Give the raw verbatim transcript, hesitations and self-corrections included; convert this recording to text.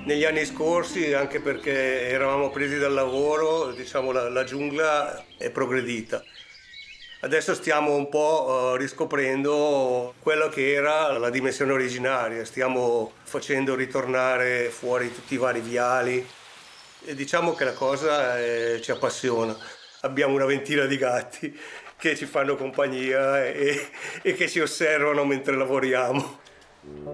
Negli anni scorsi, anche perché eravamo presi dal lavoro, diciamo la, la giungla è progredita. Adesso stiamo un po' eh, riscoprendo quello che era la dimensione originaria, stiamo facendo ritornare fuori tutti i vari viali e diciamo che la cosa eh, ci appassiona. Abbiamo una ventina di gatti che ci fanno compagnia e, e che ci osservano mentre lavoriamo.